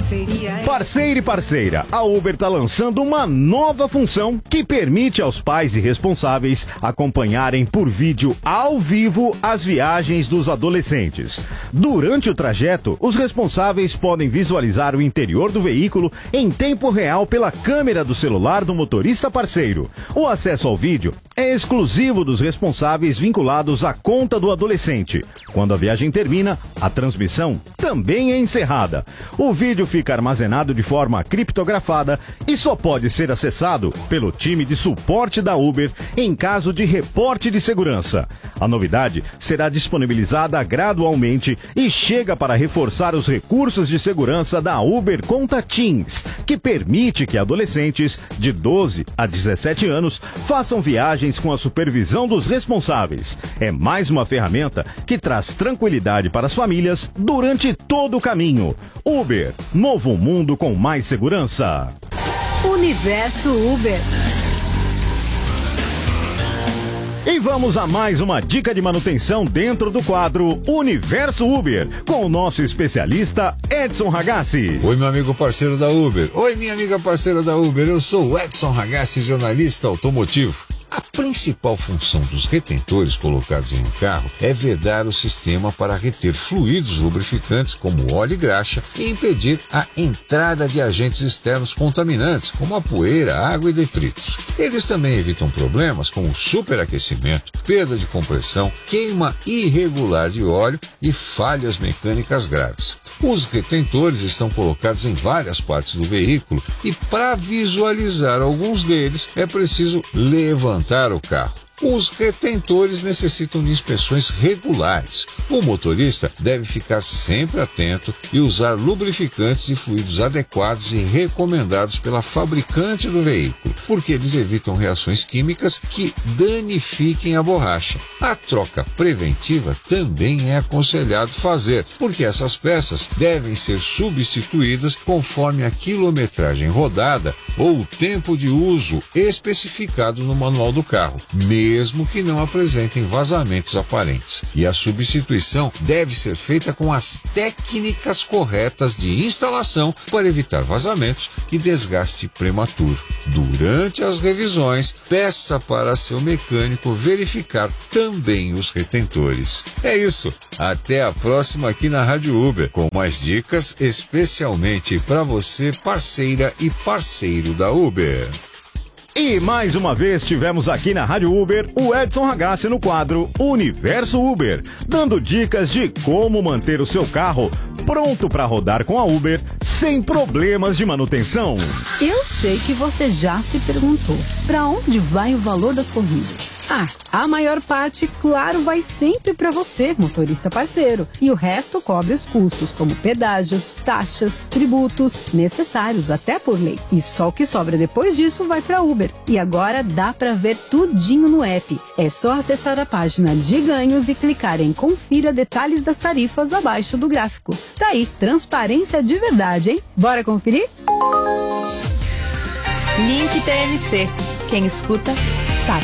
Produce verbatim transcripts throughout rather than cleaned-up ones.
Parceria. Parceiro e parceira, a Uber está lançando uma nova função que permite aos pais e responsáveis acompanharem por vídeo ao vivo as viagens dos adolescentes. Durante o trajeto, os responsáveis podem visualizar o interior do veículo em tempo real pela câmera do celular do motorista parceiro. O acesso ao vídeo é exclusivo dos responsáveis vinculados à conta do adolescente. Quando a viagem termina, a transmissão também é encerrada. O vídeo fica armazenado de forma criptografada e só pode ser acessado pelo time de suporte da Uber em caso de reporte de segurança. A novidade será disponibilizada gradualmente e chega para reforçar os recursos de segurança da Uber Conta Teens, que permite que adolescentes de doze a dezessete anos façam viagens com a supervisão dos responsáveis. É mais uma ferramenta que traz tranquilidade para as famílias durante todo o caminho. Uber, novo mundo com mais segurança. Universo Uber. E vamos a mais uma dica de manutenção dentro do quadro Universo Uber, com o nosso especialista Edson Ragazzi. Oi, meu amigo parceiro da Uber. Oi, minha amiga parceira da Uber. Eu sou o Edson Ragazzi, jornalista automotivo. A principal função dos retentores colocados em um carro é vedar o sistema para reter fluidos lubrificantes como óleo e graxa e impedir a entrada de agentes externos contaminantes como a poeira, água e detritos. Eles também evitam problemas como superaquecimento, perda de compressão, queima irregular de óleo e falhas mecânicas graves. Os retentores estão colocados em várias partes do veículo e para visualizar alguns deles é preciso levantar o carro. Os retentores necessitam de inspeções regulares. O motorista deve ficar sempre atento e usar lubrificantes e fluidos adequados e recomendados pela fabricante do veículo, porque eles evitam reações químicas que danifiquem a borracha. A troca preventiva também é aconselhado fazer, porque essas peças devem ser substituídas conforme a quilometragem rodada ou o tempo de uso especificado no manual do carro, mesmo mesmo que não apresentem vazamentos aparentes. E a substituição deve ser feita com as técnicas corretas de instalação para evitar vazamentos e desgaste prematuro. Durante as revisões, peça para seu mecânico verificar também os retentores. É isso. Até a próxima aqui na Rádio Uber, com mais dicas especialmente para você, parceira e parceiro da Uber. E mais uma vez tivemos aqui na Rádio Uber o Edson Ragazzi no quadro Universo Uber, dando dicas de como manter o seu carro pronto para rodar com a Uber sem problemas de manutenção. Eu sei que você já se perguntou, para onde vai o valor das corridas? Ah, a maior parte, claro, vai sempre para você, motorista parceiro. E o resto cobre os custos, como pedágios, taxas, tributos, necessários até por lei. E só o que sobra depois disso vai para Uber. E agora dá para ver tudinho no app. É só acessar a página de ganhos e clicar em Confira detalhes das tarifas abaixo do gráfico. Tá aí, transparência de verdade, hein? Bora conferir? Link T M C. Quem escuta, sabe.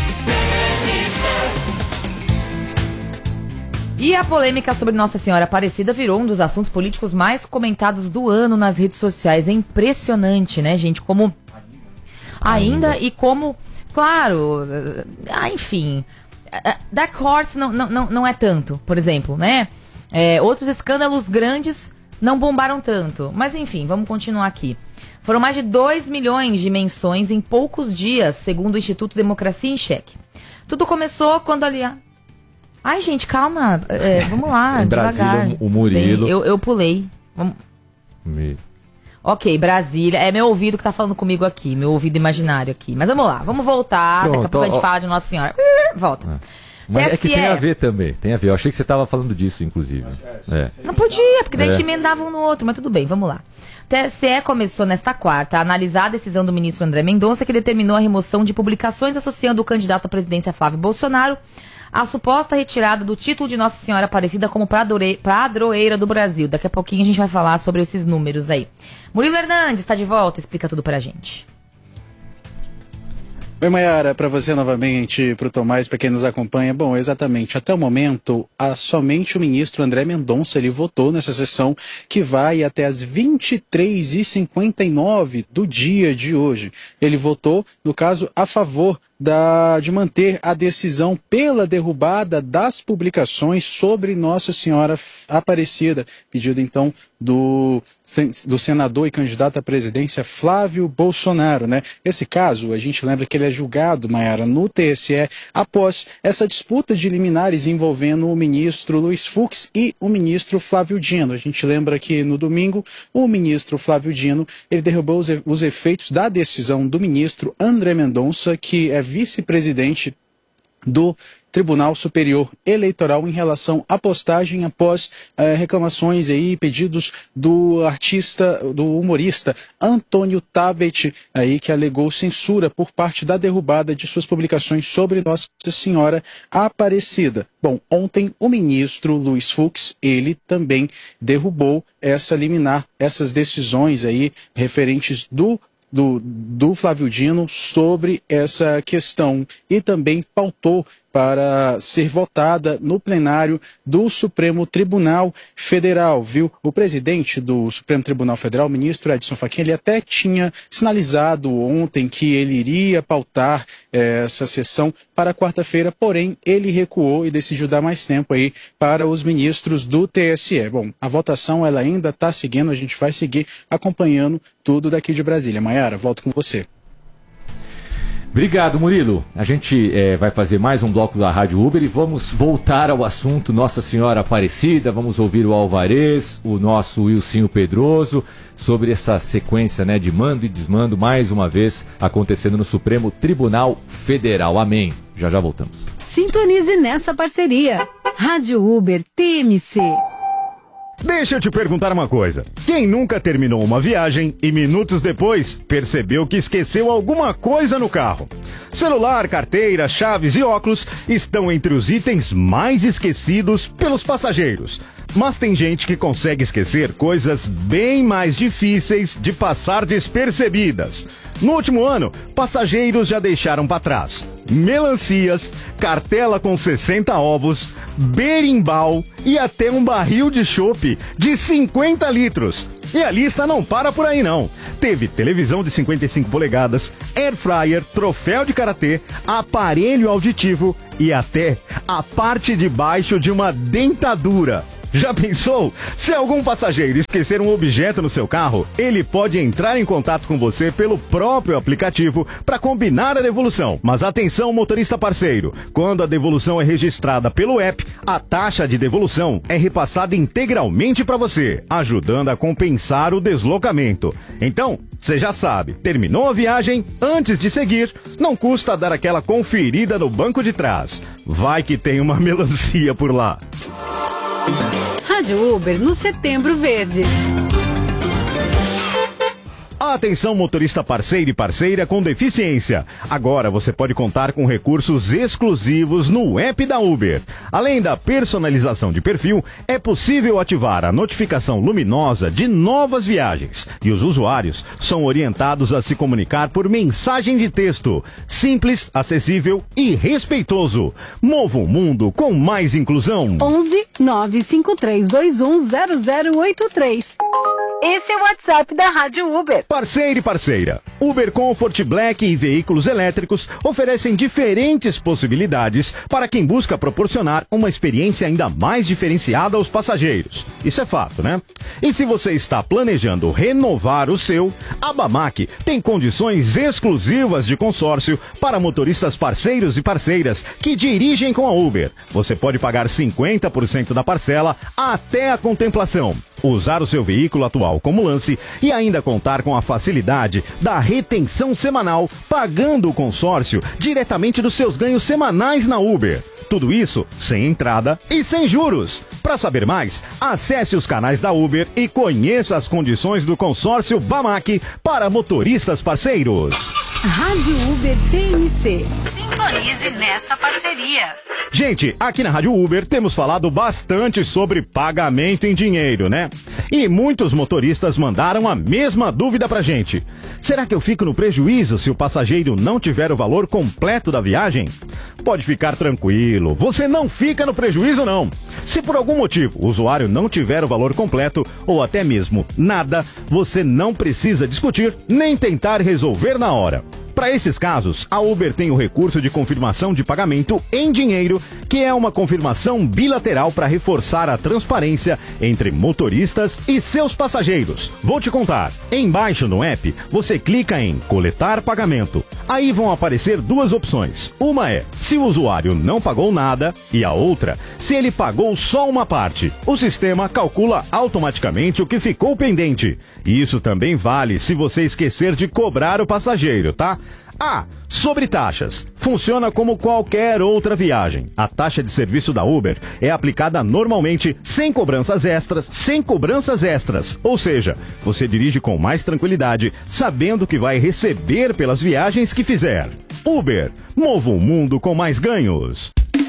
E a polêmica sobre Nossa Senhora Aparecida virou um dos assuntos políticos mais comentados do ano nas redes sociais. É impressionante, né, gente? Como ainda, ainda. E como, claro, ah, enfim, Dark Horse não, não, não, não é tanto, por exemplo, né? É, outros escândalos grandes não bombaram tanto. Mas enfim, vamos continuar aqui. Foram mais de dois milhões de menções em poucos dias, segundo o Instituto Democracia em Cheque. Tudo começou quando ali... Ai, gente, calma. É, vamos lá, em devagar. Brasília, o Murilo... Bem, eu, eu pulei. Vamos... Me... Ok, Brasília. É meu ouvido que tá falando comigo aqui. Meu ouvido imaginário aqui. Mas vamos lá, vamos voltar. Pronto, Daqui a pouco ó, a gente ó... fala de Nossa Senhora. Volta. Ah. Mas T S E... é que tem a ver também, tem a ver. Eu achei que você estava falando disso, inclusive. É. Não podia, porque daí a gente emendava um no outro, mas tudo bem, vamos lá. T S E começou nesta quarta a analisar a decisão do ministro André Mendonça, que determinou a remoção de publicações associando o candidato à presidência Flávio Bolsonaro à suposta retirada do título de Nossa Senhora Aparecida como padroeira do Brasil. Daqui a pouquinho a gente vai falar sobre esses números aí. Murilo Hernandes está de volta, explica tudo pra gente. Oi, Mayara, para você novamente, para o Tomás, para quem nos acompanha. Bom, exatamente, até o momento, a, somente o ministro André Mendonça, ele votou nessa sessão que vai até as vinte e três e cinquenta e nove do dia de hoje. Ele votou, no caso, a favor Da, de manter a decisão pela derrubada das publicações sobre Nossa Senhora Aparecida, pedido então do, do senador e candidato à presidência Flávio Bolsonaro, né? Esse caso, a gente lembra que ele é julgado, Mayara, no T S E, após essa disputa de liminares envolvendo o ministro Luiz Fux e o ministro Flávio Dino. A gente lembra que no domingo, o ministro Flávio Dino, ele derrubou os, os efeitos da decisão do ministro André Mendonça, que é vice-presidente do Tribunal Superior Eleitoral em relação à postagem após eh, reclamações e pedidos do artista, do humorista Antônio Tabet, aí, que alegou censura por parte da derrubada de suas publicações sobre Nossa Senhora Aparecida. Bom, ontem o ministro Luiz Fux, ele também derrubou essa liminar, essas decisões aí referentes do Do, do Flávio Dino sobre essa questão e também pautou para ser votada no plenário do Supremo Tribunal Federal, viu? O presidente do Supremo Tribunal Federal, o ministro Edson Fachin, ele até tinha sinalizado ontem que ele iria pautar eh, essa sessão para quarta-feira, porém ele recuou e decidiu dar mais tempo aí para os ministros do T S E. Bom, a votação ela ainda está seguindo, a gente vai seguir acompanhando tudo daqui de Brasília. Mayara, volto com você. Obrigado, Murilo. A gente é, vai fazer mais um bloco da Rádio Uber e vamos voltar ao assunto Nossa Senhora Aparecida. Vamos ouvir o Alvarez, o nosso Wilsinho Pedroso, sobre essa sequência, né, de mando e desmando, mais uma vez acontecendo no Supremo Tribunal Federal. Amém. Já já voltamos. Sintonize nessa parceria. Rádio Uber T M C. Deixa eu te perguntar uma coisa. Quem nunca terminou uma viagem e minutos depois percebeu que esqueceu alguma coisa no carro? Celular, carteira, chaves e óculos estão entre os itens mais esquecidos pelos passageiros. Mas tem gente que consegue esquecer coisas bem mais difíceis de passar despercebidas. No último ano, passageiros já deixaram para trás melancias, cartela com sessenta ovos, berimbau e até um barril de chopp de cinquenta litros. E a lista não para por aí não. Teve televisão de cinquenta e cinco polegadas, air fryer, troféu de karatê, aparelho auditivo e até a parte de baixo de uma dentadura. Já pensou? Se algum passageiro esquecer um objeto no seu carro, ele pode entrar em contato com você pelo próprio aplicativo para combinar a devolução. Mas atenção, motorista parceiro, quando a devolução é registrada pelo app, a taxa de devolução é repassada integralmente para você, ajudando a compensar o deslocamento. Então, você já sabe, terminou a viagem, antes de seguir, não custa dar aquela conferida no banco de trás. Vai que tem uma melancia por lá. Rádio Uber no Setembro Verde. Atenção, motorista parceiro e parceira com deficiência. Agora você pode contar com recursos exclusivos no app da Uber. Além da personalização de perfil, é possível ativar a notificação luminosa de novas viagens. E os usuários são orientados a se comunicar por mensagem de texto. Simples, acessível e respeitoso. Mova o mundo com mais inclusão. onze nove cinco três dois um zero zero oito três. Esse é o WhatsApp da Rádio Uber. Parceiro e parceira, Uber Comfort Black e veículos elétricos oferecem diferentes possibilidades para quem busca proporcionar uma experiência ainda mais diferenciada aos passageiros. Isso é fato, né? E se você está planejando renovar o seu, a Bamac tem condições exclusivas de consórcio para motoristas parceiros e parceiras que dirigem com a Uber. Você pode pagar cinquenta por cento da parcela até a contemplação, usar o seu veículo atual como lance e ainda contar com a facilidade da retenção semanal, pagando o consórcio diretamente dos seus ganhos semanais na Uber. Tudo isso sem entrada e sem juros. Para saber mais, acesse os canais da Uber e conheça as condições do consórcio Bamac para motoristas parceiros. Rádio Uber T M C. Sintonize nessa parceria. Gente, aqui na Rádio Uber temos falado bastante sobre pagamento em dinheiro, né? E muitos motoristas mandaram a mesma dúvida pra gente. Será que eu fico no prejuízo se o passageiro não tiver o valor completo da viagem? Pode ficar tranquilo, você não fica no prejuízo não. Se por algum motivo o usuário não tiver o valor completo ou até mesmo nada, você não precisa discutir nem tentar resolver na hora. Para esses casos, a Uber tem o recurso de confirmação de pagamento em dinheiro, que é uma confirmação bilateral para reforçar a transparência entre motoristas e seus passageiros. Vou te contar. Embaixo no app, você clica em coletar pagamento. Aí vão aparecer duas opções. Uma é se o usuário não pagou nada e a outra se ele pagou só uma parte. O sistema calcula automaticamente o que ficou pendente. E isso também vale se você esquecer de cobrar o passageiro, tá? Ah, sobre taxas. Funciona como qualquer outra viagem. A taxa de serviço da Uber é aplicada normalmente sem cobranças extras, sem cobranças extras. Ou seja, você dirige com mais tranquilidade, sabendo que vai receber pelas viagens que fizer. Uber, mova o mundo com mais ganhos.